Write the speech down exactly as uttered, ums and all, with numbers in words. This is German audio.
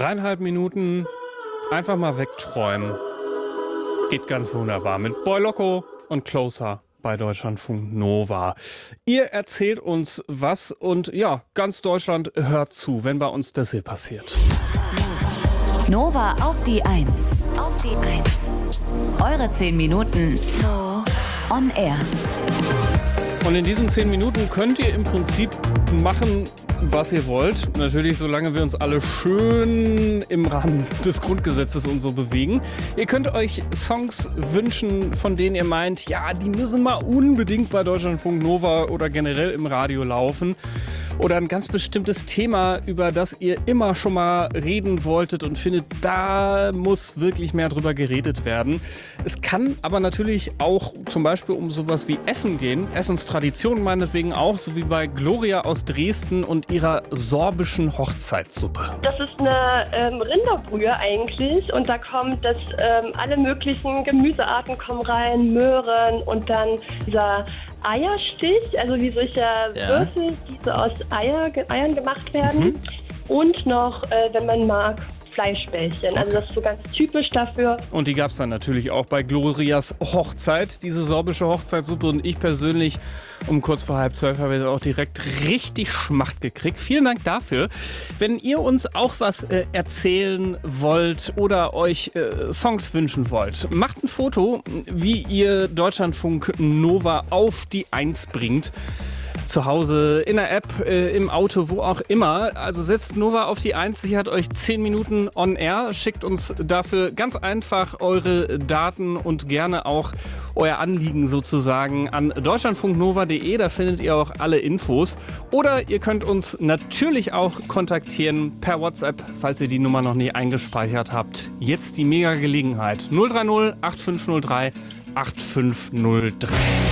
Dreieinhalb Minuten einfach mal wegträumen. Geht ganz wunderbar mit Boy Loco und Closer bei Deutschlandfunk Nova. Ihr erzählt uns was und ja, ganz Deutschland hört zu, wenn bei uns das hier passiert. Nova auf die Eins. Auf die Eins. Eure zehn Minuten on air. Und in diesen zehn Minuten könnt ihr im Prinzip machen, was ihr wollt. Natürlich, solange wir uns alle schön im Rahmen des Grundgesetzes und so bewegen. Ihr könnt euch Songs wünschen, von denen ihr meint, ja, die müssen mal unbedingt bei Deutschlandfunk Nova oder generell im Radio laufen. Oder ein ganz bestimmtes Thema, über das ihr immer schon mal reden wolltet und findet, da muss wirklich mehr drüber geredet werden. Es kann aber natürlich auch zum Beispiel um sowas wie Essen gehen. Essenstradition meinetwegen auch, so wie bei Gloria aus Dresden und ihrer sorbischen Hochzeitssuppe. Das ist eine ähm, Rinderbrühe eigentlich und da kommt das, ähm, alle möglichen Gemüsearten kommen rein, Möhren und dann dieser Eierstich, also wie solche ja. Würfel, die so aus Eier, Eiern gemacht werden. Mhm. Und noch, äh, wenn man mag, Fleischbällchen. Okay. Also das ist so ganz typisch dafür. Und die gab es dann natürlich auch bei Glorias Hochzeit, diese sorbische Hochzeitssuppe. Und ich persönlich um kurz vor halb zwölf habe ich auch direkt richtig Schmacht gekriegt. Vielen Dank dafür. Wenn ihr uns auch was äh, erzählen wollt oder euch äh, Songs wünschen wollt, macht ein Foto, wie ihr Deutschlandfunk Nova auf die Eins bringt. Zu Hause, in der App, äh, im Auto, wo auch immer. Also setzt Nova auf die Eins, sichert euch zehn Minuten on air, schickt uns dafür ganz einfach eure Daten und gerne auch euer Anliegen sozusagen an deutschlandfunknova punkt de, da findet ihr auch alle Infos. Oder ihr könnt uns natürlich auch kontaktieren per WhatsApp, falls ihr die Nummer noch nie eingespeichert habt. Jetzt die mega Gelegenheit. null drei null acht fünf null drei acht fünf null drei.